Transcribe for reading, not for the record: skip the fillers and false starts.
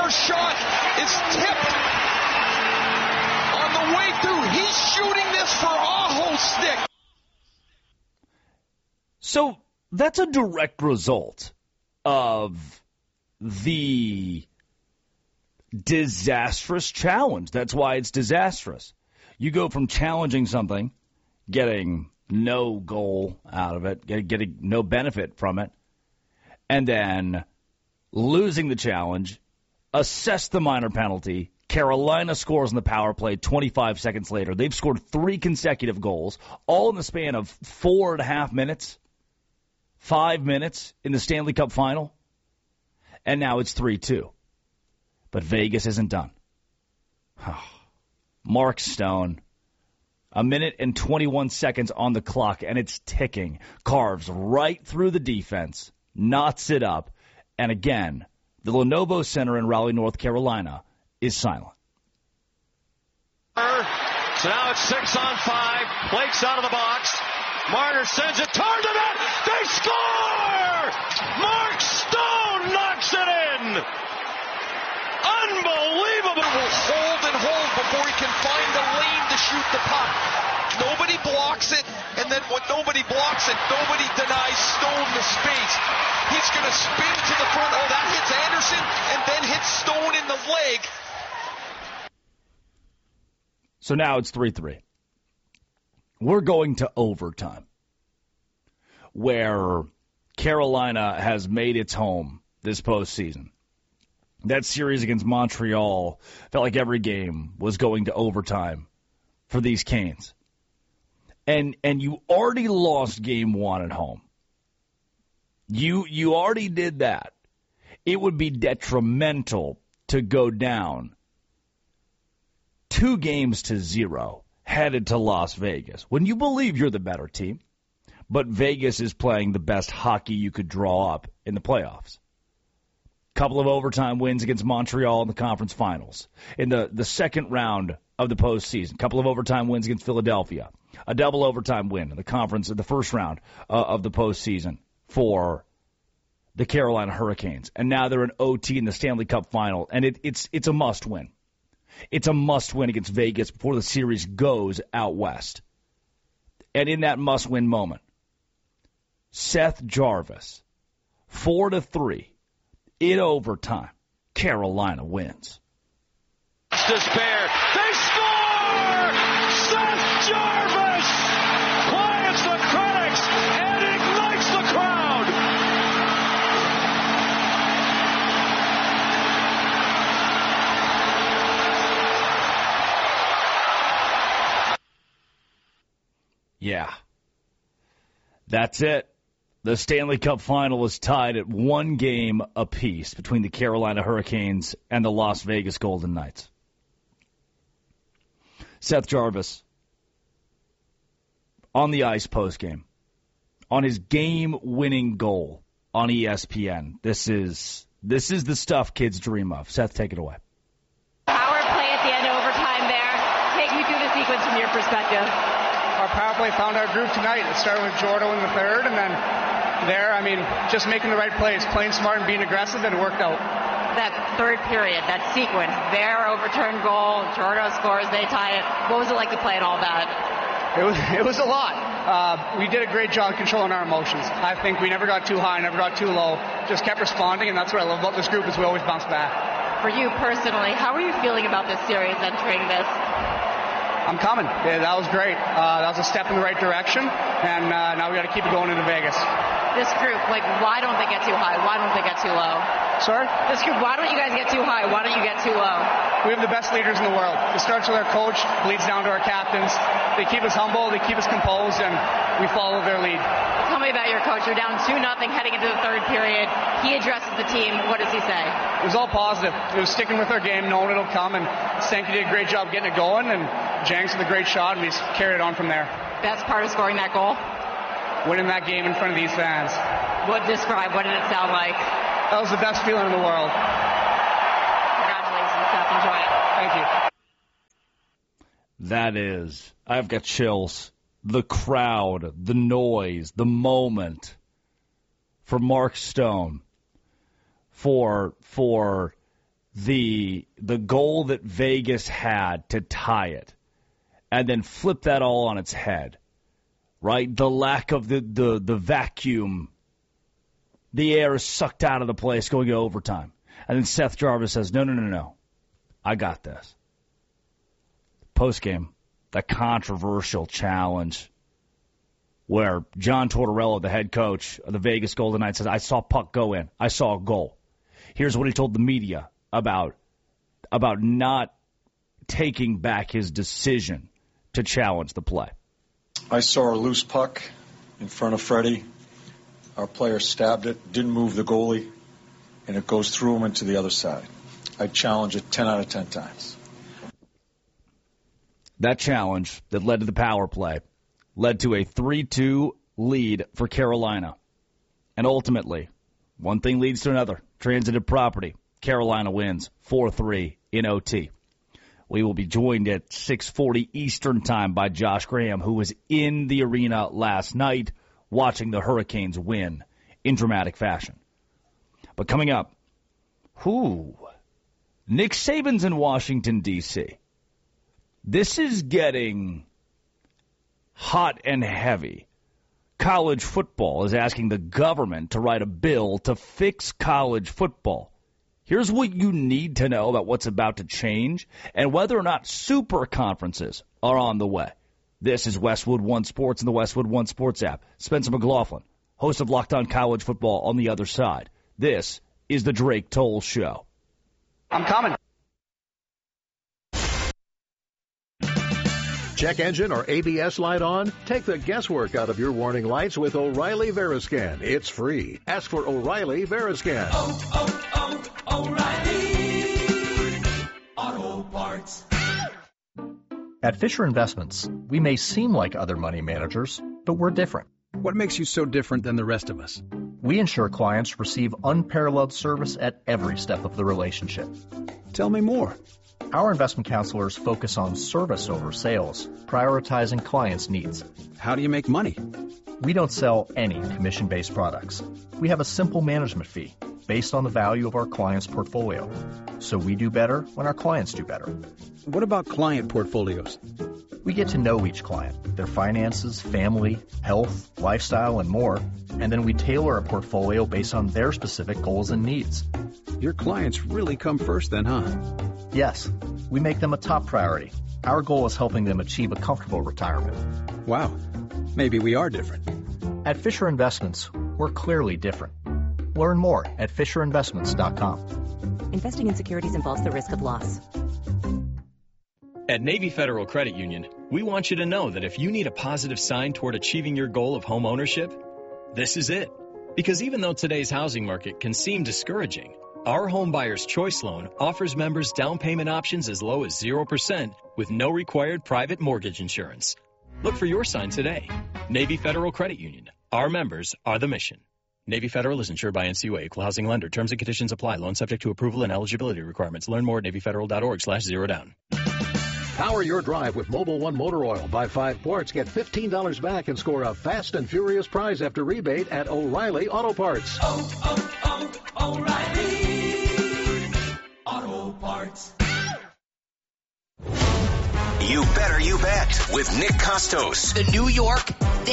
First shot is tipped on the way through. He's shooting this for Aho stick. So that's a direct result of the disastrous challenge. That's why it's disastrous. You go from challenging something, getting no goal out of it, getting no benefit from it, and then losing the challenge, assess the minor penalty. Carolina scores in the power play 25 seconds later. They've scored 3 consecutive goals, all in the span of 4.5 minutes, 5 minutes in the Stanley Cup final, and now it's 3-2. But Vegas isn't done. Mark Stone, 1 minute and 21 seconds on the clock, and it's ticking. Carves right through the defense, knots it up, and again, the Lenovo Center in Raleigh, North Carolina, is silent. So now it's 6-on-5. Blake's out of the box. Marner sends it toward the net. They score! Mark Stone knocks it in! Unbelievable! Will hold and hold before he can find a lane to shoot the puck. Nobody blocks it, and then when nobody blocks it, nobody denies Stone the space. He's going to spin to the front. Oh, that hits Anderson, and then hits Stone in the leg. So now it's 3-3. We're going to overtime, where Carolina has made its home this postseason. That series against Montreal felt like every game was going to overtime for these Canes. And you already lost game 1 at home. You already did that. It would be detrimental to go down 2-0 headed to Las Vegas. When you believe you're the better team, but Vegas is playing the best hockey you could draw up in the playoffs. Couple of overtime wins against Montreal in the conference finals. In the second round of the postseason, couple of overtime wins against Philadelphia. A double overtime win in the conference in the first round of the postseason for the Carolina Hurricanes. And now they're in OT in the Stanley Cup final, and it's a must-win. It's a must-win against Vegas before the series goes out west. And in that must-win moment, Seth Jarvis, 4-3, in overtime, Carolina wins. Despair. They score! Seth Jarvis quiets the critics and ignites the crowd. Yeah. That's it. The Stanley Cup final is tied at 1 game apiece between the Carolina Hurricanes and the Las Vegas Golden Knights. Seth Jarvis on the ice postgame, on his game-winning goal on ESPN. This is the stuff kids dream of. Seth, take it away. Power play at the end of overtime there. Take me through the sequence from your perspective. Our power play found our groove tonight. It started with Jordo in the third, and then just making the right plays, playing smart and being aggressive, and it worked out. That third period, that sequence, their overturned goal, Jordo scores, they tie it. What was it like to play it all that? It was a lot. We did a great job controlling our emotions. I think we never got too high, never got too low. Just kept responding, and that's what I love about this group is we always bounce back. For you personally, how are you feeling about this series entering this? I'm coming. Yeah, that was great. That was a step in the right direction, and now we got to keep it going into Vegas. This group, why don't they get too high? Why don't they get too low? Sorry? This group, why don't you guys get too high? Why don't you get too low? We have the best leaders in the world. It starts with our coach, bleeds down to our captains. They keep us humble, they keep us composed, and we follow their lead. Tell me about your coach. You're down 2-0 heading into the third period. He addresses the team. What does he say? It was all positive. It was sticking with our game, knowing it'll come, and Stanky did a great job getting it going, and Jenks with a great shot, and we just carried it on from there. Best part of scoring that goal? Winning that game in front of these fans. What did it sound like? That was the best feeling in the world. Congratulations, Seth. Enjoy it. Thank you. That is, I've got chills. The crowd, the noise, the moment for Mark Stone, for the goal that Vegas had to tie it and then flip that all on its head, right? The lack of the vacuum. The air is sucked out of the place going to overtime. And then Seth Jarvis says, no. I got this. Postgame, that controversial challenge where John Tortorella, the head coach of the Vegas Golden Knights, says, I saw puck go in. I saw a goal. Here's what he told the media about not taking back his decision to challenge the play. I saw a loose puck in front of Freddie. Our player stabbed it, didn't move the goalie, and it goes through him and to the other side. I challenge it 10 out of 10 times. That challenge that led to the power play led to a 3-2 lead for Carolina. And ultimately, one thing leads to another. Transitive property. Carolina wins 4-3 in OT. We will be joined at 6:40 Eastern Time by Josh Graham, who was in the arena last night watching the Hurricanes win in dramatic fashion. But coming up, Nick Saban's in Washington, D.C. This is getting hot and heavy. College football is asking the government to write a bill to fix college football. Here's what you need to know about what's about to change and whether or not super conferences are on the way. This is Westwood One Sports and the Westwood One Sports app. Spencer McLaughlin, host of Locked On College Football, on the other side. This is the Drake Toll Show. I'm coming. Check engine or ABS light on? Take the guesswork out of your warning lights with O'Reilly Veriscan. It's free. Ask for O'Reilly Veriscan. O'Reilly Auto Parts. At Fisher Investments, we may seem like other money managers, but we're different. What makes you so different than the rest of us? We ensure clients receive unparalleled service at every step of the relationship. Tell me more. Our investment counselors focus on service over sales, prioritizing clients' needs. How do you make money? We don't sell any commission-based products. We have a simple management fee based on the value of our client's portfolio. So we do better when our clients do better. What about client portfolios? We get to know each client, their finances, family, health, lifestyle, and more, and then we tailor a portfolio based on their specific goals and needs. Your clients really come first then, huh? Yes, we make them a top priority. Our goal is helping them achieve a comfortable retirement. Wow, maybe we are different. At Fisher Investments, we're clearly different. Learn more at FisherInvestments.com. Investing in securities involves the risk of loss. At Navy Federal Credit Union, we want you to know that if you need a positive sign toward achieving your goal of home ownership, this is it. Because even though today's housing market can seem discouraging, our Home Buyer's Choice Loan offers members down payment options as low as 0% with no required private mortgage insurance. Look for your sign today. Navy Federal Credit Union. Our members are the mission. Navy Federal is insured by NCUA, equal housing lender. Terms and conditions apply. Loan subject to approval and eligibility requirements. Learn more at NavyFederal.org/zerodown. Power your drive with Mobil 1 Motor Oil. Buy 5 quarts, get $15 back, and score a fast and furious prize after rebate at O'Reilly Auto Parts. O'Reilly Auto Parts. You better you bet with Nick Costos. The New York